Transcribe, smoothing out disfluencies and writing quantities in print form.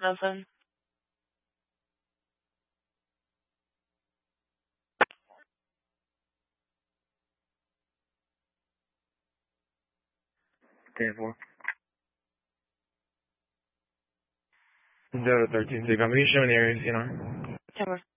Nothing. Therefore. 013. So you got me showing areas, you know. 10-4.